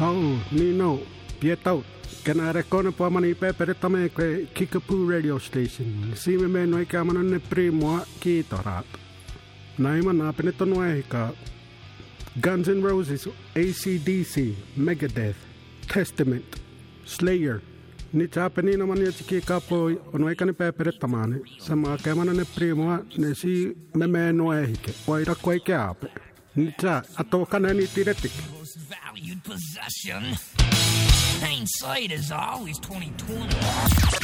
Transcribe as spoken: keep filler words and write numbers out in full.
Hau, Nino, Pietau, Kana Recona Pomani Pepper Tame Kickapoo radio station. See me men wake up on the primo Kitorat. Naiman up in the Tonoeka. Guns N' Roses, A C D C, Megadeth, Testament, Slayer. Nichapanino Manichi Capo, on Wakan Pepper Tamane. Some are coming on the primo, Nessi Memenoeke, Waita Quake up. Nicha, Atokanani Tiretic. Valued possession. Hindsight is always twenty twenty.